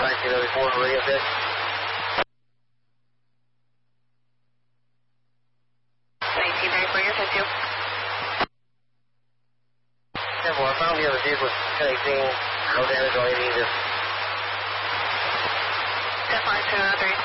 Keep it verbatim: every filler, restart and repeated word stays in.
nineteen ninety-four radio check. nineteen ninety-four, you're ten two. ten four, I found the other vehicle was ten eighteen. No damage, all you need is... ten five, two oh three.